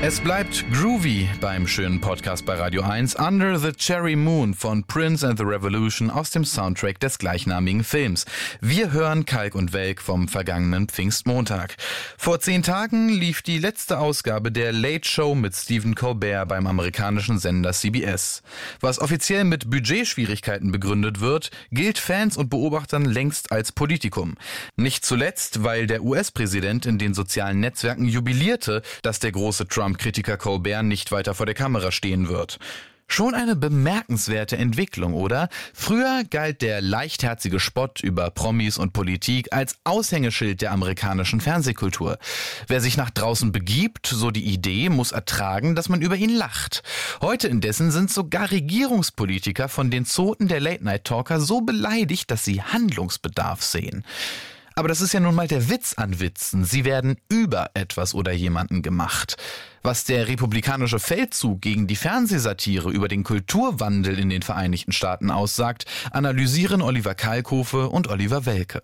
Es bleibt groovy beim schönen Podcast bei Radio 1 Under the Cherry Moon von Prince and the Revolution aus dem Soundtrack des gleichnamigen Films. Wir hören Kalk und Welk vom vergangenen Pfingstmontag. Vor 10 Tagen lief die letzte Ausgabe der Late Show mit Stephen Colbert beim amerikanischen Sender CBS. Was offiziell mit Budgetschwierigkeiten begründet wird, gilt Fans und Beobachtern längst als Politikum. Nicht zuletzt, weil der US-Präsident in den sozialen Netzwerken jubilierte, dass der große Trump-Kritiker Colbert nicht weiter vor der Kamera stehen wird. Schon eine bemerkenswerte Entwicklung, oder? Früher galt der leichtherzige Spott über Promis und Politik als Aushängeschild der amerikanischen Fernsehkultur. Wer sich nach draußen begibt, so die Idee, muss ertragen, dass man über ihn lacht. Heute indessen sind sogar Regierungspolitiker von den Zoten der Late-Night-Talker so beleidigt, dass sie Handlungsbedarf sehen. Aber das ist ja nun mal der Witz an Witzen. Sie werden über etwas oder jemanden gemacht. Was der republikanische Feldzug gegen die Fernsehsatire über den Kulturwandel in den Vereinigten Staaten aussagt, analysieren Oliver Kalkofe und Oliver Welke.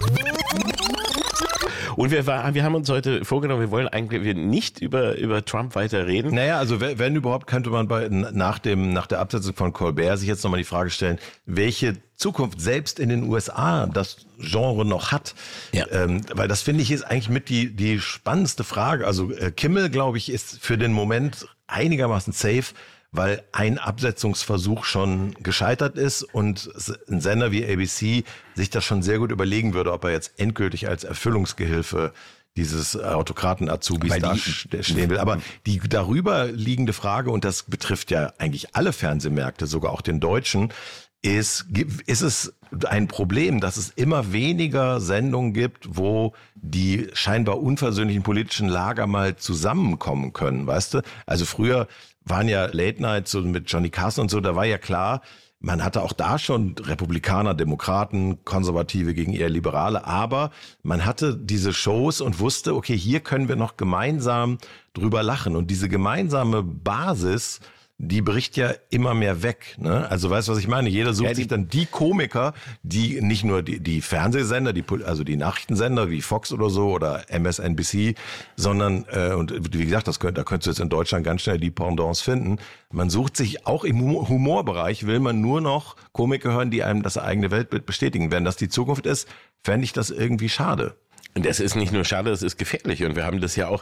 Und wir haben uns heute vorgenommen, wir wollen eigentlich nicht über Trump weiter reden. Naja, also wenn überhaupt, könnte man nach der Absetzung von Colbert sich jetzt nochmal die Frage stellen, welche Zukunft selbst in den USA das Genre noch hat. Ja. Weil das, finde ich, ist eigentlich mit die spannendste Frage. Also Kimmel, glaube ich, ist für den Moment einigermaßen safe, weil ein Absetzungsversuch schon gescheitert ist und ein Sender wie ABC sich das schon sehr gut überlegen würde, ob er jetzt endgültig als Erfüllungsgehilfe dieses Autokraten-Azubis da stehen will. Aber die darüber liegende Frage, und das betrifft ja eigentlich alle Fernsehmärkte, sogar auch den deutschen, ist es ein Problem, dass es immer weniger Sendungen gibt, wo die scheinbar unversöhnlichen politischen Lager mal zusammenkommen können, weißt du? Also früher waren ja Late Night so mit Johnny Carson und so, da war ja klar, man hatte auch da schon Republikaner, Demokraten, Konservative gegen eher Liberale, aber man hatte diese Shows und wusste, okay, hier können wir noch gemeinsam drüber lachen. Und diese gemeinsame Basis, die bricht ja immer mehr weg, ne? Also weißt du, was ich meine? Jeder sucht sich dann die Komiker, die nicht nur die Fernsehsender, also die Nachrichtensender wie Fox oder so oder MSNBC, sondern, und wie gesagt, da könntest du jetzt in Deutschland ganz schnell die Pendants finden. Man sucht sich auch im Humorbereich, will man nur noch Komiker hören, die einem das eigene Weltbild bestätigen. Wenn das die Zukunft ist, fände ich das irgendwie schade. Und das ist nicht nur schade, das ist gefährlich. Und wir haben das ja auch,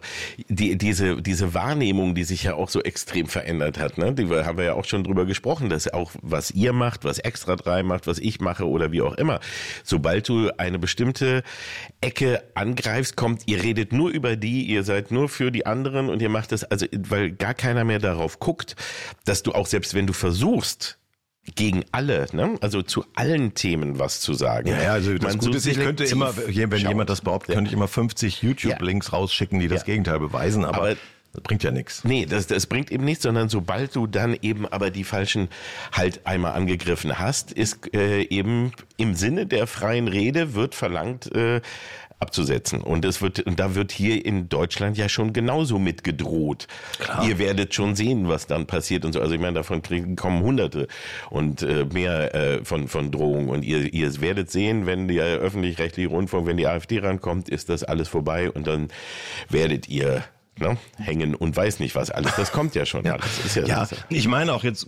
diese Wahrnehmung, die sich ja auch so extrem verändert hat, ne? Die haben wir ja auch schon drüber gesprochen, dass auch was ihr macht, was Extra 3 macht, was ich mache oder wie auch immer. Sobald du eine bestimmte Ecke angreifst, ihr redet nur über die, ihr seid nur für die anderen und ihr macht das, also, weil gar keiner mehr darauf guckt, dass du auch, selbst wenn du versuchst, gegen alle, ne? Also zu allen Themen was zu sagen. Ja, also das Gute ist, ich könnte immer, wenn jemand das behauptet, könnte ich immer 50 YouTube-Links rausschicken, die das Gegenteil beweisen, aber das bringt ja nichts. Nee, das bringt eben nichts, sondern sobald du dann eben aber die Falschen halt einmal angegriffen hast, ist eben im Sinne der freien Rede wird verlangt, abzusetzen. Und da wird hier in Deutschland ja schon genauso mit gedroht. Klar. Ihr werdet schon sehen, was dann passiert und so. Also ich meine, davon kommen Hunderte und mehr von Drohungen. Und ihr werdet sehen, wenn der öffentlich-rechtliche Rundfunk, wenn die AfD rankommt, ist das alles vorbei und dann werdet ihr hängen und weiß nicht was alles. Das kommt ja schon alles. Ist ja, ich meine auch jetzt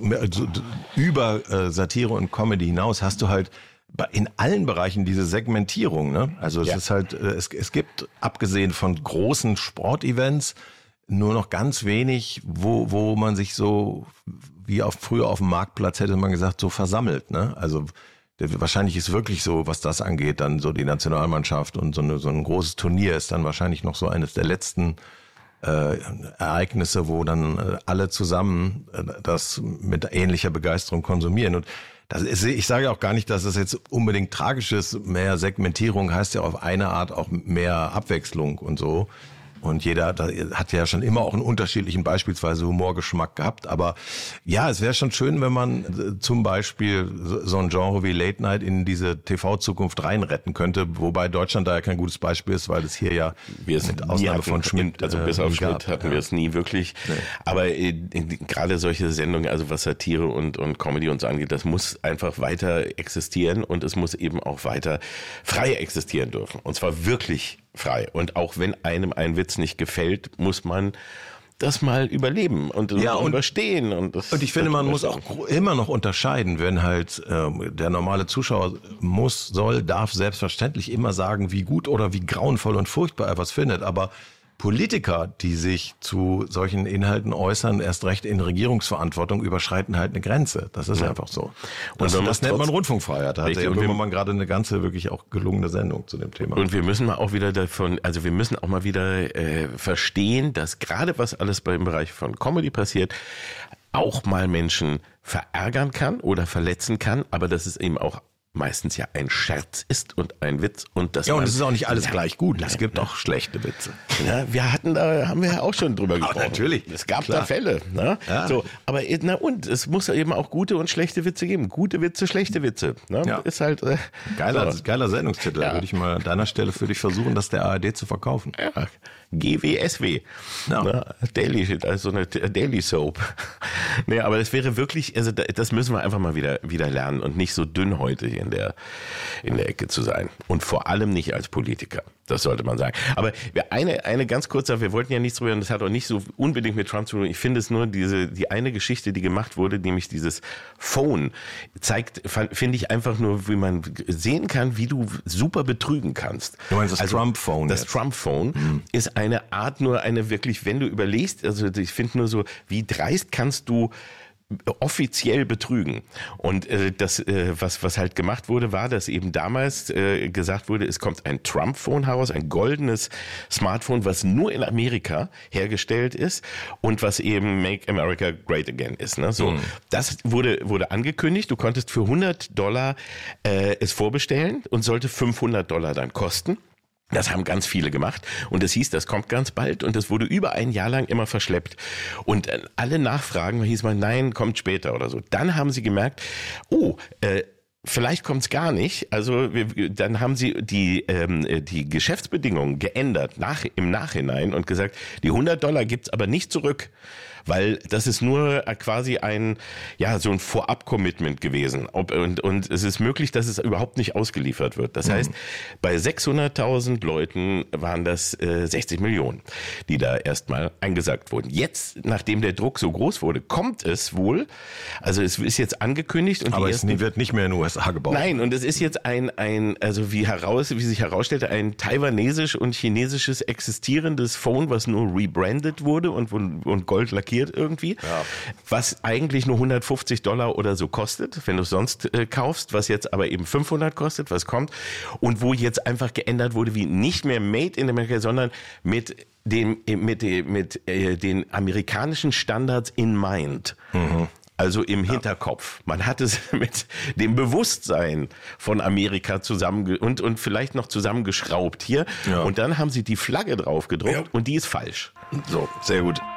über Satire und Comedy hinaus hast du halt in allen Bereichen diese Segmentierung, ne? Also es ist halt, es gibt, abgesehen von großen Sportevents, nur noch ganz wenig, wo man sich so, wie früher auf dem Marktplatz hätte man gesagt, so versammelt, ne? Also wahrscheinlich ist wirklich so, was das angeht, dann so die Nationalmannschaft und so ein großes Turnier ist dann wahrscheinlich noch so eines der letzten Ereignisse, wo dann alle zusammen das mit ähnlicher Begeisterung konsumieren. Und ich sage auch gar nicht, dass es jetzt unbedingt tragisch ist. Mehr Segmentierung heißt ja auf eine Art auch mehr Abwechslung und so. Und jeder hat ja schon immer auch einen unterschiedlichen beispielsweise Humorgeschmack gehabt. Aber ja, es wäre schon schön, wenn man zum Beispiel so ein Genre wie Late Night in diese TV-Zukunft reinretten könnte. Wobei Deutschland da ja kein gutes Beispiel ist, weil es hier ja mit Ausnahme von Schmidt, also bis auf Schmidt hatten wir es nie wirklich. Nee. Aber gerade solche Sendungen, also was Satire und Comedy und so angeht, das muss einfach weiter existieren und es muss eben auch weiter frei existieren dürfen. Und zwar wirklich frei. Und auch wenn einem ein Witz nicht gefällt, muss man das mal überleben und überstehen. Und ich finde, man muss auch immer noch unterscheiden, wenn halt der normale Zuschauer darf selbstverständlich immer sagen, wie gut oder wie grauenvoll und furchtbar er was findet, aber Politiker, die sich zu solchen Inhalten äußern, erst recht in Regierungsverantwortung, überschreiten halt eine Grenze. Das ist einfach so. Das nennt man Rundfunkfreiheit. Da hat der Böhmermann gerade eine ganze wirklich auch gelungene Sendung zu dem Thema. Und wir müssen auch mal wieder verstehen, dass gerade was alles im Bereich von Comedy passiert, auch mal Menschen verärgern kann oder verletzen kann, aber dass es eben auch meistens ja ein Scherz ist und ein Witz. Und es ist auch nicht alles gleich gut. Es gibt auch schlechte Witze. Ja, haben wir ja auch schon drüber gesprochen. Natürlich. Es gab da Fälle. Ne? Ja. So, aber es muss eben auch gute und schlechte Witze geben. Gute Witze, schlechte Witze. Ne? Ja. Ist halt geiler Sendungstitel. Ja. Würde ich mal an deiner Stelle für dich versuchen, das der ARD zu verkaufen. Ja. GWSW. Ja. Ne? Daily, also eine Daily Soap. Nee, aber das wäre wirklich, also das müssen wir einfach mal wieder lernen und nicht so dünnhäutig in der Ecke zu sein. Und vor allem nicht als Politiker. Das sollte man sagen. Aber eine ganz kurze, wir wollten ja nichts drüber, und das hat auch nicht so unbedingt mit Trump zu tun. Ich finde es nur die eine Geschichte, die gemacht wurde, nämlich dieses Phone, zeigt, finde ich einfach nur, wie man sehen kann, wie du super betrügen kannst. Du meinst das Trump-Phone? Das Trump-Phone ist eine Art, nur eine wirklich, wenn du überlegst, also ich finde nur so, wie dreist kannst du offiziell betrügen. Und was halt gemacht wurde, war, dass eben damals gesagt wurde, es kommt ein Trump-Phone heraus, ein goldenes Smartphone, was nur in Amerika hergestellt ist und was eben Make America Great Again ist. Ne? So, das wurde angekündigt. Du konntest für $100 es vorbestellen und sollte $500 dann kosten. Das haben ganz viele gemacht und es hieß, das kommt ganz bald und das wurde über ein Jahr lang immer verschleppt und alle Nachfragen hieß man, nein, kommt später oder so. Dann haben sie gemerkt, vielleicht kommt's gar nicht. Also dann haben sie die Geschäftsbedingungen geändert im Nachhinein und gesagt, die $100 gibt's aber nicht zurück, weil das ist nur quasi so ein Vorab-Commitment gewesen. Und es ist möglich, dass es überhaupt nicht ausgeliefert wird. Das heißt, bei 600.000 Leuten waren das 60 Millionen, die da erstmal eingesagt wurden. Jetzt, nachdem der Druck so groß wurde, kommt es wohl, also es ist jetzt angekündigt. Und aber es wird nicht mehr in den USA gebaut. Nein, und es ist jetzt wie sich herausstellte, ein taiwanesisch und chinesisches existierendes Phone, was nur rebrandet wurde und gold lackiert irgendwie, was eigentlich nur $150 oder so kostet, wenn du es sonst kaufst, was jetzt aber eben 500 kostet, was kommt und wo jetzt einfach geändert wurde, wie nicht mehr Made in America, sondern mit den amerikanischen Standards in mind. Also im Hinterkopf. Man hat es mit dem Bewusstsein von Amerika und vielleicht noch zusammengeschraubt hier. Ja. Und dann haben sie die Flagge drauf gedruckt und die ist falsch. So, sehr gut.